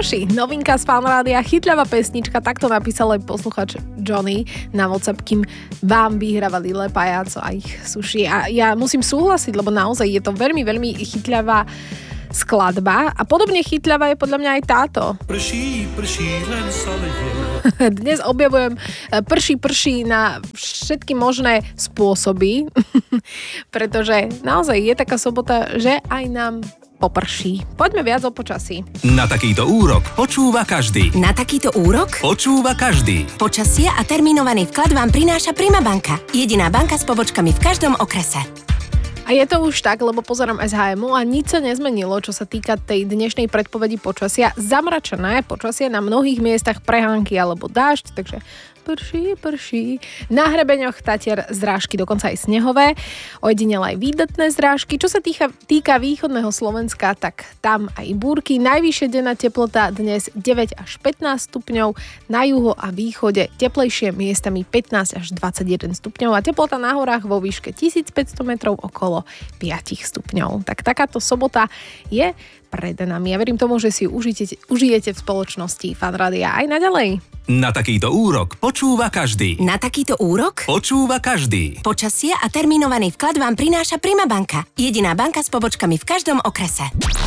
prší. Novinka z Fanrádia, chytľavá pesnička, takto napísal aj posluchač Johnny na WhatsApp, kým vám vyhrávali Le Pajaco a ich suši. A ja musím súhlasiť, lebo naozaj je to veľmi, veľmi chytľavá skladba a podobne chytľavá je podľa mňa aj táto. Prší, len sa leje. Dnes objavujem prší na všetky možné spôsoby, pretože naozaj je taká sobota, že aj nám poprší. Poďme viac o počasí. Na takýto úrok počúva každý. Na takýto úrok Počúva každý. počasie a termínovaný vklad vám prináša Prima banka. Jediná banka s pobočkami v každom okrese. A je to už tak, lebo pozerám SHM a nič sa nezmenilo, čo sa týka tej dnešnej predpovedi počasia. Zamračené počasie na mnohých miestach, prehánky alebo dážď, takže prší. Na hrebeňoch Tatier zrážky, dokonca aj snehové, ojedinele aj výdatné zrážky. Čo sa týka východného Slovenska, tak tam aj búrky. Najvyššia denná teplota dnes 9 až 15 stupňov, na juho a východe teplejšie miestami 15 až 21 stupňov a teplota na horách vo výške 1500 metrov okolo 5 stupňov. Tak takáto sobota je pred nami. Ja verím tomu, že si užijete v spoločnosti Fanrádia aj naďalej. Na takýto úrok počúva každý. Na takýto úrok Počúva každý. počasie a termínovaný vklad vám prináša Prima banka. Jediná banka s pobočkami v každom okrese.